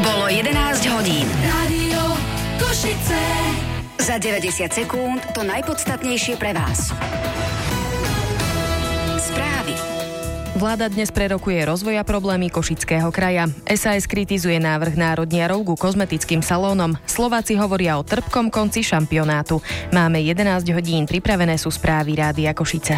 Bolo 11 hodín. Rádio Košice. Za 90 sekúnd to najpodstatnejšie pre vás. Správy. Vláda dnes prerokuje rozvoj a problémy Košického kraja. SAS kritizuje návrh národniarov ku kozmetickým salónom. Slováci hovoria o trpkom konci šampionátu. Máme 11 hodín, pripravené sú správy Rádia Košice.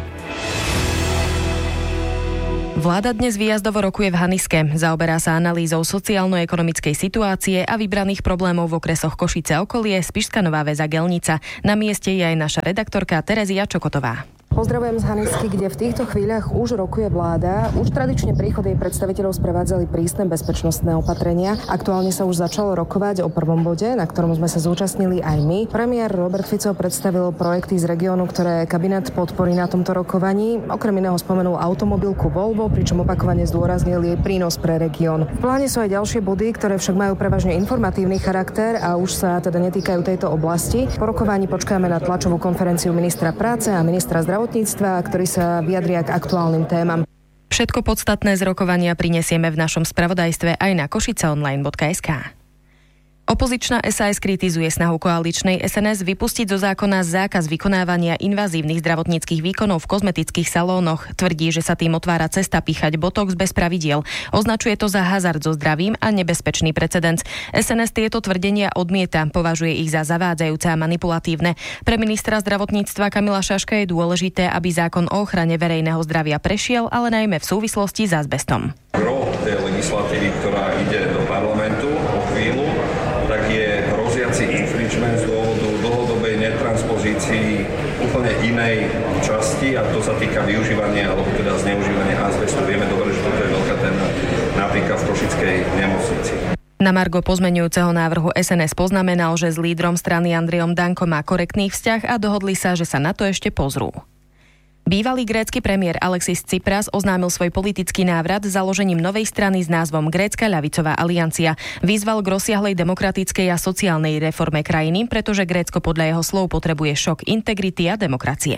Vláda dnes výjazdovo rokuje v Haniske. Zaoberá sa analýzou sociálno-ekonomickej situácie a vybraných problémov v okresoch Košice okolie, Spišská Nová Ves a Gelnica. Na mieste je aj naša redaktorka Terezia Čokotová. Pozdravujem z Hanisky, kde v týchto chvíľach už rokuje vláda. Už tradične príchod jej predstaviteľov sprevádzali prísne bezpečnostné opatrenia. Aktuálne sa už začalo rokovať o prvom bode, na ktorom sme sa zúčastnili aj my. Premiér Robert Fico predstavil projekty z regiónu, ktoré kabinet podporí na tomto rokovaní. Okrem iného spomenul automobilku Volvo, pričom opakovane zdôraznil jej prínos pre región. V pláne sú aj ďalšie body, ktoré však majú prevažne informatívny charakter a už sa teda netýkajú tejto oblasti. Po rokovaní počkáme na tlačovú konferenciu ministra práce a ministra zdravotníctva, ktorí sa vyjadria k aktuálnym témam. Všetko podstatné z rokovania prinesieme v našom spravodajstve aj na košiceonline.sk. Opozičná SAS kritizuje snahu koaličnej SNS vypustiť zo zákona zákaz vykonávania invazívnych zdravotníckych výkonov v kozmetických salónoch. Tvrdí, že sa tým otvára cesta píchať botox bez pravidiel. Označuje to za hazard so zdravím a nebezpečný precedens. SNS tieto tvrdenia odmieta, považuje ich za zavádzajúce a manipulatívne. Pre ministra zdravotníctva Kamila Šaška je dôležité, aby zákon o ochrane verejného zdravia prešiel, ale najmä v súvislosti s azbestom. Gro tej legislatívy, ktorá ide do parlamentu o chvíľu, tak je hroziaci infringement z dôvodu dlhodobej netranspozícii úplne inej časti, a to sa týka využívania alebo teda zneužívania azbestu. Vieme dobre, že toto je veľká téma napríklad v Košickej nemocnici. Na margo pozmeňujúceho návrhu SNS poznamenal, že s lídrom strany Andrejom Dankom má korektný vzťah a dohodli sa, že sa na to ešte pozrú. Bývalý grécky premiér Alexis Tsipras oznámil svoj politický návrat založením novej strany s názvom Grécka ľavicová aliancia. Vyzval k rozsiahlej demokratickej a sociálnej reforme krajiny, pretože Grécko podľa jeho slov potrebuje šok integrity a demokracie.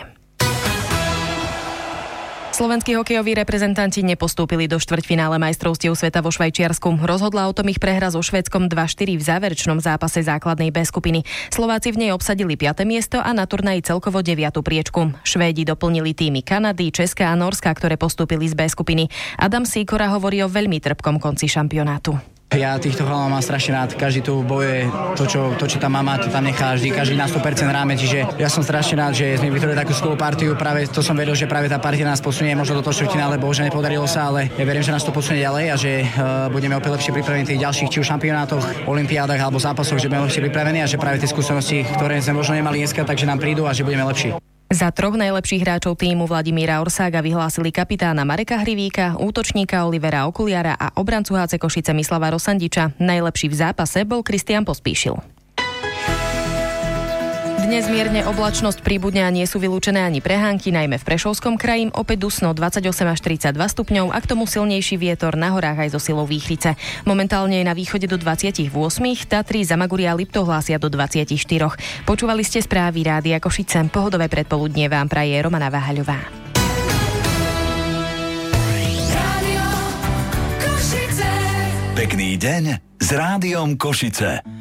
Slovenskí hokejoví reprezentanti nepostúpili do štvrťfinále majstrovstiev sveta vo Švajčiarsku. Rozhodla o tom ich prehra so Švédskom 2-4 v záverečnom zápase základnej B skupiny. Slováci v nej obsadili 5. miesto a na turnaji celkovo 9. priečku. Švédi doplnili týmy Kanady, Česka a Nórska, ktoré postúpili z B skupiny. Adam Sýkora hovorí o veľmi trpkom konci šampionátu. Ja týchto chalánov mám strašne rád, každý tu bojuje, to čo tam má, to tam nechá vždy, každý na 100% ráme, čiže ja som strašne rád, že sme vytvorili takú skvelú partiu, práve to som vedel, že práve tá partia nás posunie možno do toho štvrťfinále, bohužiaľ nepodarilo sa, ale ja verím, že nás to posunie ďalej a že budeme opäť lepšie pripravení v tých ďalších či už šampionátoch, olympiádach alebo zápasoch, že budeme lepšie pripravení a že práve tie skúsenosti, ktoré sme možno nemali dneska, takže nám prídu a že budeme lepší. Za 3 najlepších hráčov tímu Vladimíra Orsága vyhlásili kapitána Mareka Hrivíka, útočníka Olivera Okuliara a obrancu HC Košice Mislava Rosandiča. Najlepší v zápase bol Kristián Pospíšil. Dnes mierne oblačnosť pribudne a nie sú vylúčené ani prehánky, najmä v Prešovskom kraji. Opäť dusno 28 až 32 stupňov a k tomu silnejší vietor na horách aj so silou výchrice. Momentálne je na východe do 28, Tatry, Zamaguria a Lipto hlásia do 24. Počúvali ste správy Rádia Košice. Pohodové predpoludnie vám praje Romana Váhaľová. Rádio Košice. Pekný deň s Rádiom Košice.